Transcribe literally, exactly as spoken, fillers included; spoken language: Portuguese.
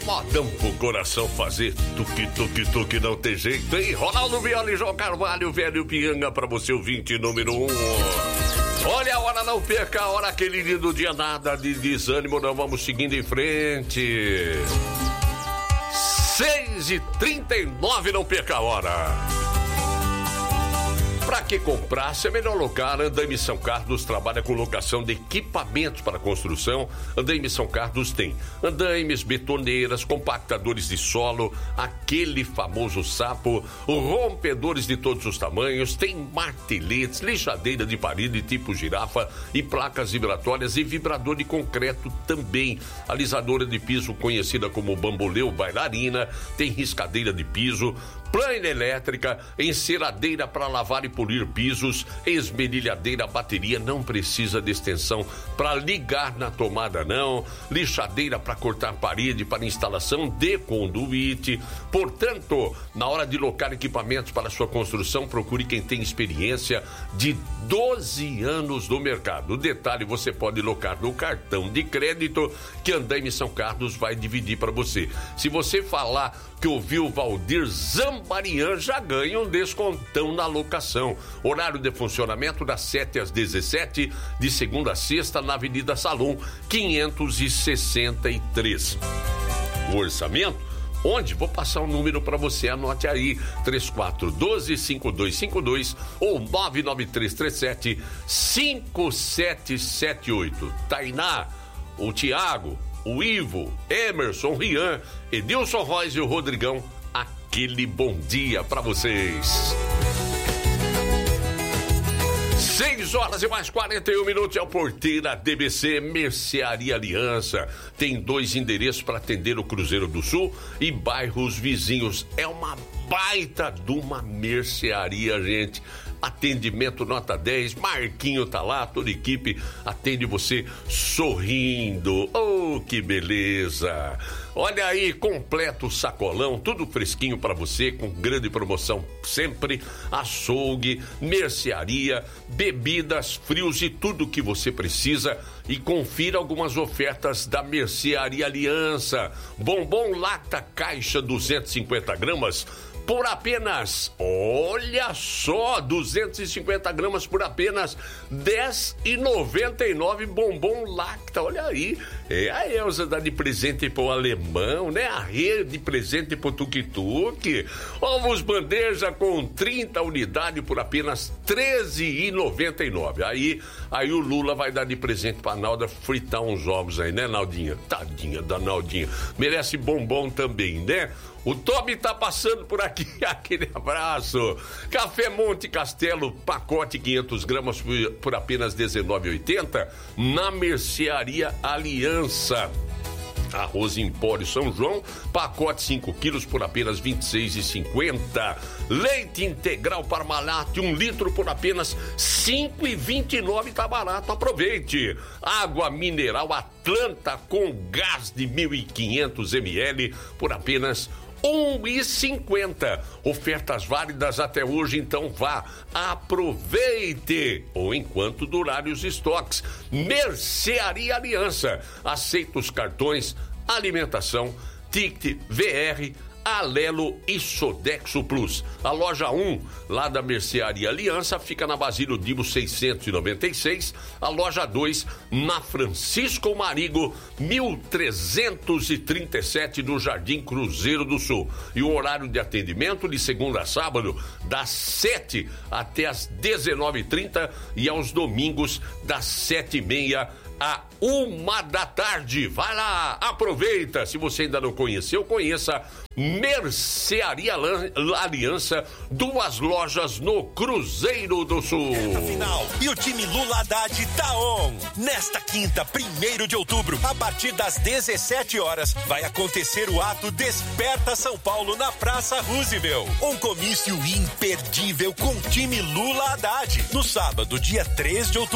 modão pro coração fazer tuque, tuque, tuque, não tem jeito, hein? Ronaldo Viola e João Carvalho, velho Pianga, pra você ouvinte número um. Olha a hora, não perca a hora, aquele lindo dia, nada de desânimo, não, vamos seguindo em frente. seis e trinta e nove, não perca a hora. Para que comprar, se é melhor locar. Andaime São Carlos trabalha com locação de equipamentos para construção. Andaime São Carlos tem andaimes, betoneiras, compactadores de solo, aquele famoso sapo, rompedores de todos os tamanhos, tem marteletes, lixadeira de parede tipo girafa e placas vibratórias e vibrador de concreto também. Alisadora de piso conhecida como bamboleu bailarina, tem riscadeira de piso, plana elétrica, enceradeira para lavar e polir pisos, esmerilhadeira, bateria, não precisa de extensão para ligar na tomada não, lixadeira para cortar parede para instalação de conduíte. Portanto, na hora de locar equipamentos para sua construção, procure quem tem experiência de doze anos no mercado. O detalhe, você pode locar no cartão de crédito que Andaime São Carlos vai dividir para você. Se você falar que ouviu Valdir Zambarian, já ganha um descontão na locação. Horário de funcionamento das sete às dezessete, de segunda a sexta, na Avenida Salum, quinhentos e sessenta e três. O orçamento, onde? Vou passar um número para você, anote aí, três quatro um dois, cinco dois cinco dois ou nove nove três três sete, cinco sete sete oito. Tainá, o Tiago, o Ivo, Emerson, o Rian, Edilson Reis e o Rodrigão, aquele bom dia pra vocês. seis horas e mais quarenta e um minutos, é o Porteira D B C, Mercearia Aliança. Tem dois endereços para atender o Cruzeiro do Sul e bairros vizinhos. É uma baita de uma mercearia, gente. Atendimento nota dez, Marquinho tá lá, toda a equipe atende você sorrindo. Oh, que beleza! Olha aí, completo sacolão, tudo fresquinho para você, com grande promoção sempre. Açougue, mercearia, bebidas, frios e tudo que você precisa. E confira algumas ofertas da Mercearia Aliança. Bombom Lacta Caixa duzentos e cinquenta gramas por apenas, olha só, duzentos e cinquenta gramas por apenas dez reais e noventa e nove centavos. Bombom Lacta, olha aí. É, a Elza dá de presente pro alemão, né? A Rê de presente pro tuk-tuk. Ovos bandeja com trinta unidades por apenas treze reais e noventa e nove centavos. Aí, aí o Lula vai dar de presente pra Nalda fritar uns ovos aí, né, Naldinha? Tadinha da Naldinha. Merece bombom também, né? O Tobi tá passando por aqui, aquele abraço. Café Monte Castelo, pacote quinhentas gramas por, por apenas dezenove reais e oitenta centavos na Mercearia Aliança. Arroz Empório São João, pacote cinco quilos por apenas vinte e seis reais e cinquenta centavos. Leite integral Parmalat, um litro por apenas cinco reais e vinte e nove centavos, tá barato, aproveite. Água mineral Atlanta com gás de mil e quinhentos mililitros por apenas um real e cinquenta centavos. Ofertas válidas até hoje, então vá, aproveite, ou enquanto durarem os estoques. Mercearia Aliança, aceita os cartões Alimentação, Ticket, V R, Alelo e Sodexo Plus. A loja um, lá da Mercearia Aliança, fica na Basílio Dibo seiscentos e noventa e seis. A loja dois, na Francisco Marigo mil trezentos e trinta e sete, no Jardim Cruzeiro do Sul. E o horário de atendimento de segunda a sábado, das sete até as dezenove e trinta, e aos domingos das sete e meia a uma da tarde. Vai lá, aproveita. Se você ainda não conheceu, conheça Mercearia Aliança, duas lojas no Cruzeiro do Sul. Reta final e o time Lula Haddad tá on. Nesta quinta, primeiro de outubro, a partir das dezessete horas, vai acontecer o ato Desperta São Paulo na Praça Roosevelt. Um comício imperdível com o time Lula Haddad. No sábado, dia três de outubro.